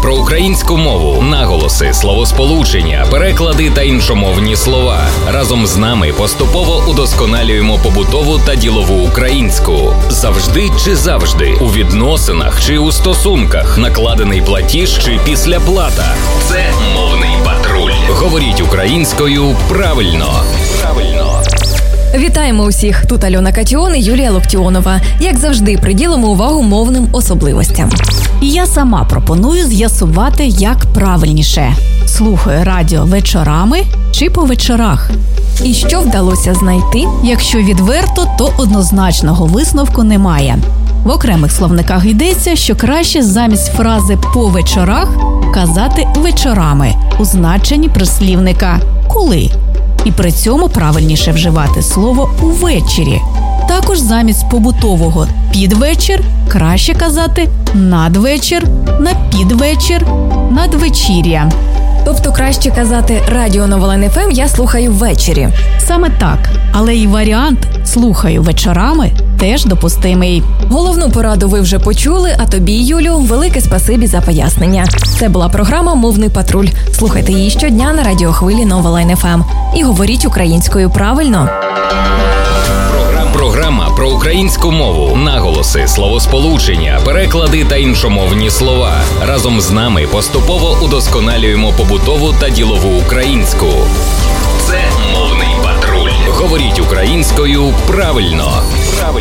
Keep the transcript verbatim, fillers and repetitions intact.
про українську мову, наголоси, словосполучення, переклади та іншомовні слова. Разом з нами поступово удосконалюємо побутову та ділову українську. Завжди чи завжди, у відносинах чи у стосунках, накладений платіж чи післяплата. Це «Мовний патруль». Говоріть українською правильно. Правильно. Вітаємо усіх! Тут Альона Катіон і Юлія Локтіонова. Як завжди, приділимо увагу мовним особливостям. І я сама пропоную з'ясувати, як правильніше. Слухаю радіо вечорами чи по вечорах. І що вдалося знайти? Якщо відверто, то однозначного висновку немає. В окремих словниках йдеться, що краще замість фрази «по вечорах» казати «вечорами» у значенні прислівника «коли». І при цьому правильніше вживати слово «увечері». Також замість побутового «під вечір» краще казати «надвечір», «на підвечір», «надвечір'я». Тобто краще казати «Радіо Новолин еф ем» я слухаю ввечері. Саме так. Але і варіант «слухаю вечорами» теж допустимий. Головну пораду ви вже почули, а тобі, Юлю, велике спасибі за пояснення. Це була програма «Мовний патруль». Слухайте її щодня на радіохвилі Новолин еф ем. І говоріть українською правильно. Програма про українську мову, наголоси, словосполучення, переклади та іншомовні слова. Разом з нами поступово удосконалюємо побутову та ділову українську. Це «Мовний патруль». Говоріть українською правильно. Правильно.